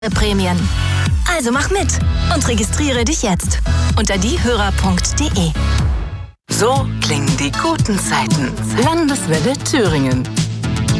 Prämien. Also mach mit und registriere dich jetzt unter diehörer.de. So klingen die guten Zeiten. Landeswelle Thüringen.